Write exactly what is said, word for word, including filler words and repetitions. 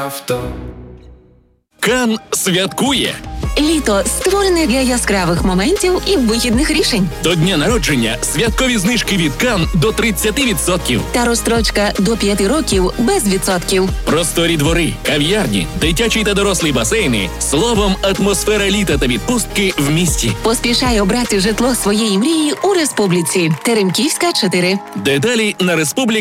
Авто. Кан святкує. Літо створене для яскравих моментів і вихідних рішень. До дня народження святкові знижки від Кан до тридцять відсотків. Та розстрочка до п'яти років без відсотків. Просторі двори, кав'ярні, дитячі та дорослі басейни. Словом, атмосфера літа та відпустки в місті. Поспішай обрати житло своєї мрії у Республіці. Теремківська, чотири. Деталі на республіка.